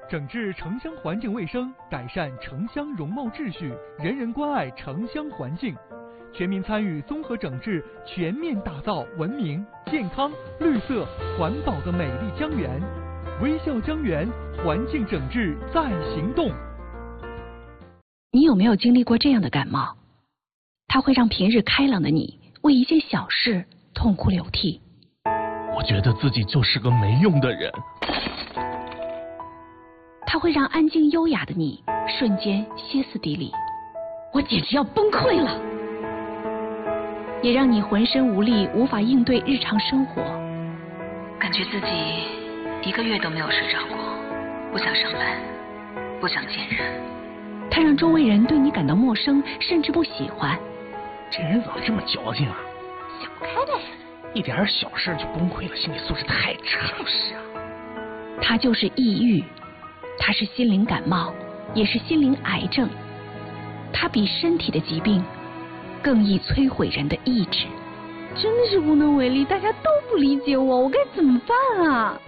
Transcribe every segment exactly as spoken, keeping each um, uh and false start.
整治城乡环境卫生，改善城乡容貌秩序，人人关爱城乡环境，全民参与综合整治，全面打造文明、健康、绿色、环保的美丽江源。微笑江源，环境整治在行动。 你有没有经历过这样的感冒？它会让平日开朗的你为一件小事痛哭流涕。 我觉得自己就是个没用的人。 它会让安静优雅的你瞬间歇斯底里。我简直要崩溃了。也让你浑身无力，无法应对日常生活， 感觉自己一个月都没有睡着过，不想上班，不想见人。 它让周围人对你感到陌生，甚至不喜欢。 这人怎么这么矫情啊？ 想不开呗。 一点小事就崩溃了，心理素质太差。 就是啊。 它就是抑郁，它是心灵感冒，也是心灵癌症。它比身体的疾病更易摧毁人的意志。 真的是无能为力，大家都不理解我，我该怎么办啊？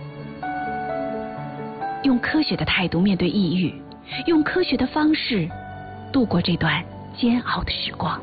用科学的态度面对抑郁，用科学的方式度过这段煎熬的时光。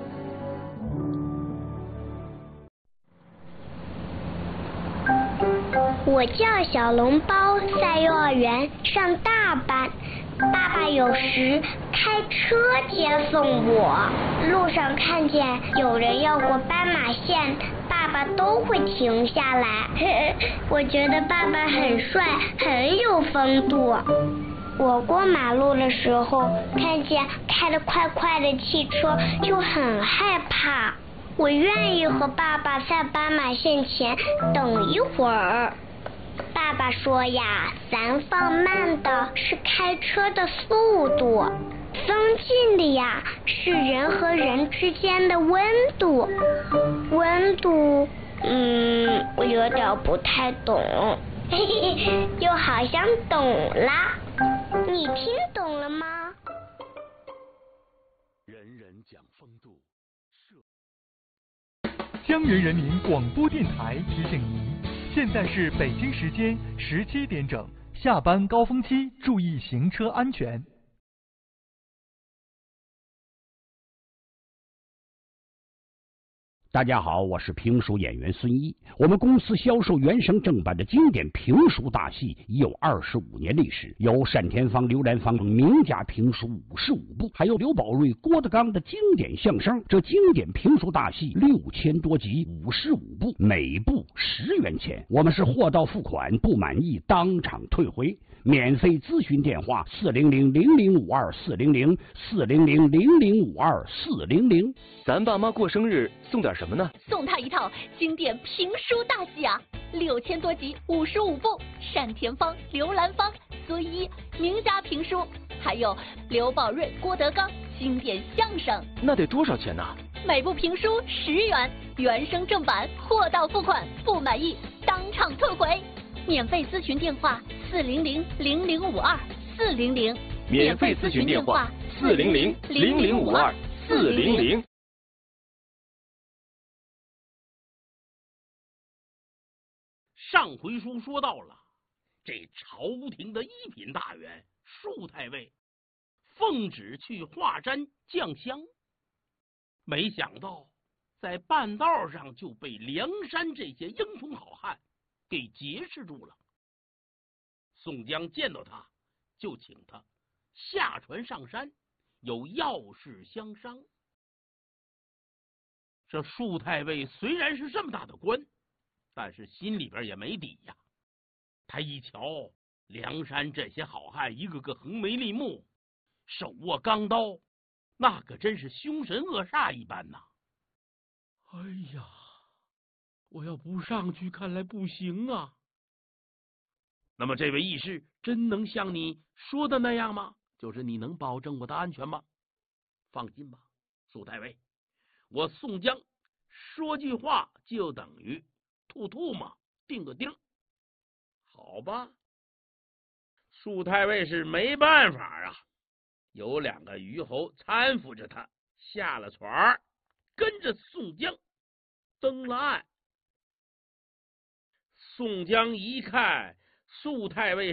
我叫小笼包，在幼儿园上大班。爸爸有时开车接送我，路上看见有人要过斑马线，爸爸都会停下来。我觉得爸爸很帅，很有风度。我过马路的时候，看见开得快快的汽车，就很害怕。我愿意和爸爸在斑马线前等一会儿。爸爸说呀，咱放慢的是开车的速度，放近的呀是人和人之间的温度。温度，嗯，我有点不太懂，嘿嘿，又好像懂啦。你听懂了吗？ 人人讲风度。 江源人民广播电台提醒您，现在是北京时间十七点整，下班高峰期，注意行车安全。 大家好，我是评书演员孙一。我们公司销售原声正版的经典评书大戏已有二十五年历史，有单田芳、刘兰芳名家评书五十五部，还有刘宝瑞、郭德纲的经典相声。这经典评书大戏六千多集，五十五部，每部十元钱。我们是货到付款，不满意当场退回。免费咨询电话：四零零零零五二四零零四零零零零五二四零零。 咱爸妈过生日送点什么呢？ 送他一套经典评书大戏啊，六千多集，五十五部，单田芳、刘兰芳、孙一名家评书，还有刘宝瑞、郭德纲经典相声。 那得多少钱呢？ 每部评书十元，原声正版，货到付款，不满意当场退回。免费咨询电话：四零零零零五二四零零。 免费咨询电话：四零零零零五二四零零。 上回书说到了，这朝廷的一品大员树太尉奉旨去华山降香，没想到在半道上就被梁山这些英雄好汉给劫持住了。宋江见到他，就请他下船上山，有要事相商。这树太尉虽然是这么大的官，但是心里边也没底呀。他一瞧梁山这些好汉一个个横眉立目，手握钢刀，那可真是凶神恶煞一般呐。哎呀，我要不上去看来不行啊。那么这位义士真能像你说的那样吗？就是你能保证我的安全吗？放心吧，苏太尉，我宋江说句话就等于吐吐嘛，定个钉。好吧，苏太尉是没办法啊，有两个虞侯搀扶着他下了船，跟着宋江登了岸。宋江一看苏太尉